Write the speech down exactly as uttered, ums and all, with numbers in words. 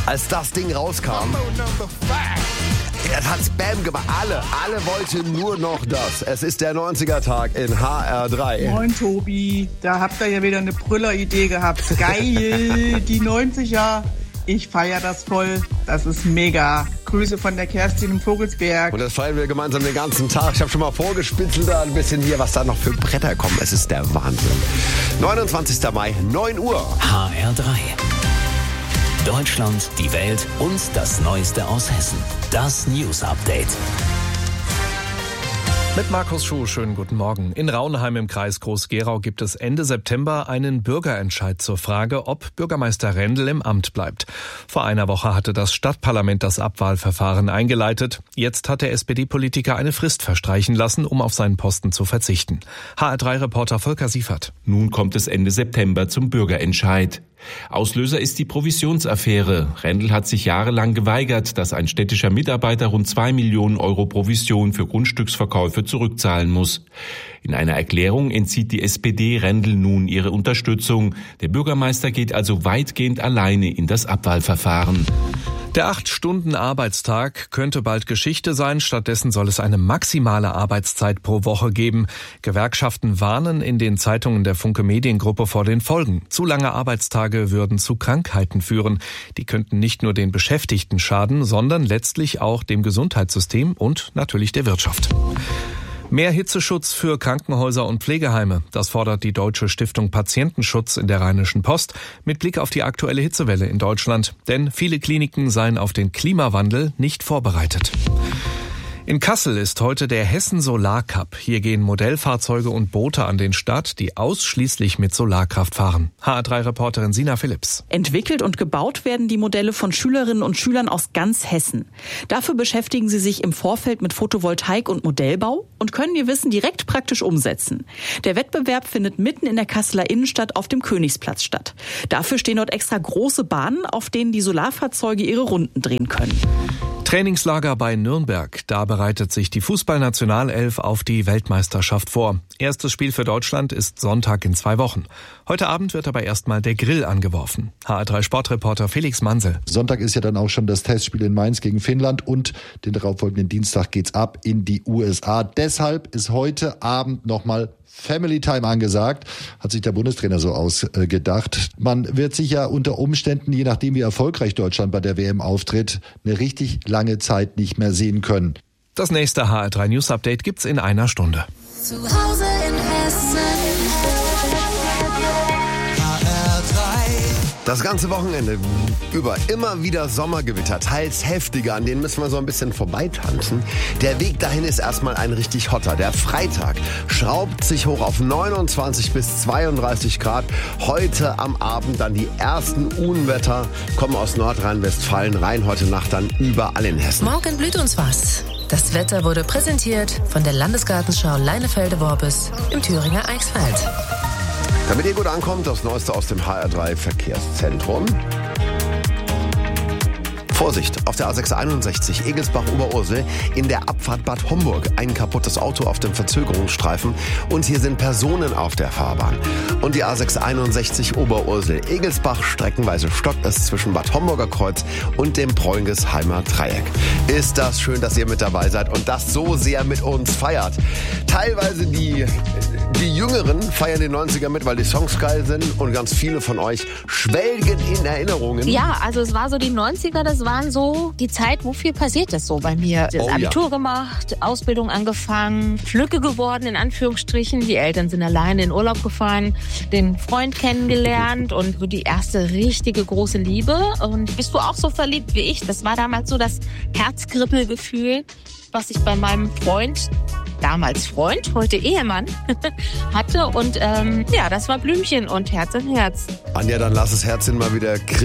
Als das Ding rauskam, es hat Bam gemacht. Alle, alle wollten nur noch das. Es ist der neunziger-Tag in H R drei. Moin Tobi, da habt ihr ja wieder eine Brüller-Idee gehabt. Geil, die neunziger. Ich feiere das voll. Das ist mega. Grüße von der Kerstin im Vogelsberg. Und das feiern wir gemeinsam den ganzen Tag. Ich habe schon mal vorgespitzelt da ein bisschen hier, was da noch für Bretter kommen. Es ist der Wahnsinn. neunundzwanzigster Mai, neun Uhr. H R drei. Deutschland, die Welt und das Neueste aus Hessen. Das News Update. Mit Markus Schuh, schönen guten Morgen. In Raunheim im Kreis Groß-Gerau gibt es Ende September einen Bürgerentscheid zur Frage, ob Bürgermeister Rendel im Amt bleibt. Vor einer Woche hatte das Stadtparlament das Abwahlverfahren eingeleitet. Jetzt hat der S P D-Politiker eine Frist verstreichen lassen, um auf seinen Posten zu verzichten. H R drei-Reporter Volker Siefert. Nun kommt es Ende September zum Bürgerentscheid. Auslöser ist die Provisionsaffäre. Rendel hat sich jahrelang geweigert, dass ein städtischer Mitarbeiter rund zwei Millionen Euro Provision für Grundstücksverkäufe zurückzahlen muss. In einer Erklärung entzieht die S P D Rendel nun ihre Unterstützung. Der Bürgermeister geht also weitgehend alleine in das Abwahlverfahren. Der acht-Stunden-Arbeitstag könnte bald Geschichte sein. Stattdessen soll es eine maximale Arbeitszeit pro Woche geben. Gewerkschaften warnen in den Zeitungen der Funke Mediengruppe vor den Folgen. Zu lange Arbeitstage würden zu Krankheiten führen. Die könnten nicht nur den Beschäftigten schaden, sondern letztlich auch dem Gesundheitssystem und natürlich der Wirtschaft. Mehr Hitzeschutz für Krankenhäuser und Pflegeheime. Das fordert die Deutsche Stiftung Patientenschutz in der Rheinischen Post mit Blick auf die aktuelle Hitzewelle in Deutschland. Denn viele Kliniken seien auf den Klimawandel nicht vorbereitet. In Kassel ist heute der Hessen Solar Cup. Hier gehen Modellfahrzeuge und Boote an den Start, die ausschließlich mit Solarkraft fahren. H R drei-Reporterin Sina Philipps. Entwickelt und gebaut werden die Modelle von Schülerinnen und Schülern aus ganz Hessen. Dafür beschäftigen sie sich im Vorfeld mit Photovoltaik und Modellbau und können ihr Wissen direkt praktisch umsetzen. Der Wettbewerb findet mitten in der Kasseler Innenstadt auf dem Königsplatz statt. Dafür stehen dort extra große Bahnen, auf denen die Solarfahrzeuge ihre Runden drehen können. Trainingslager bei Nürnberg. Da bereitet sich die Fußballnationalelf auf die Weltmeisterschaft vor. Erstes Spiel für Deutschland ist Sonntag in zwei Wochen. Heute Abend wird aber erstmal der Grill angeworfen. H R drei-Sportreporter Felix Mansel. Sonntag ist ja dann auch schon das Testspiel in Mainz gegen Finnland und den darauffolgenden Dienstag geht's ab in die U S A. Deshalb ist heute Abend nochmal Family Time angesagt, hat sich der Bundestrainer so ausgedacht. Man wird sich ja unter Umständen, je nachdem wie erfolgreich Deutschland bei der W M auftritt, eine richtig lange Zeit nicht mehr sehen können. Das nächste H R drei News Update gibt's in einer Stunde. Zu Hause in Hessen. H R drei. Das ganze Wochenende über immer wieder Sommergewitter, teils heftige, an denen müssen wir so ein bisschen vorbeitanzen. Der Weg dahin ist erstmal ein richtig hotter. Der Freitag schraubt sich hoch auf neunundzwanzig bis zweiunddreißig Grad. Heute am Abend dann die ersten Unwetter kommen aus Nordrhein-Westfalen rein. Heute Nacht dann überall in Hessen. Morgen blüht uns was. Das Wetter wurde präsentiert von der Landesgartenschau Leinefelde-Worbis im Thüringer Eichsfeld. Damit ihr gut ankommt, das Neueste aus dem H R drei Verkehrszentrum. Vorsicht, auf der A sechshunderteinundsechzig Egelsbach-Oberursel in der Abfahrt Bad Homburg. Ein kaputtes Auto auf dem Verzögerungsstreifen und hier sind Personen auf der Fahrbahn. Und die A sechshunderteinundsechzig Oberursel Egelsbach streckenweise stockt es zwischen Bad Homburger Kreuz und dem Preungesheimer Dreieck. Ist das schön, dass ihr mit dabei seid und das so sehr mit uns feiert. Teilweise die, die Jüngeren feiern den neunziger mit, weil die Songs geil sind und ganz viele von euch schwelgen in Erinnerungen. Ja, also es war so die neunziger, das waren so die Zeit, wo viel passiert ist so bei mir. Das Oh, Abitur ja. gemacht, Ausbildung angefangen, Flücke geworden in Anführungsstrichen. Die Eltern sind alleine in Urlaub gefahren, den Freund kennengelernt und so die erste richtige große Liebe. Und bist du auch so verliebt wie ich? Das war damals so das Herzkribbelgefühl, was ich bei meinem Freund, damals Freund, heute Ehemann, hatte. Und ähm, ja, das war Blümchen und Herz in Herz. Anja, dann lass das Herzchen mal wieder kribbeln.